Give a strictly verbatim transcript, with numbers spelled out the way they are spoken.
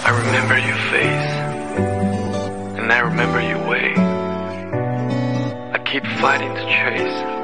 I remember your face, and I remember your way. I keep fighting to chase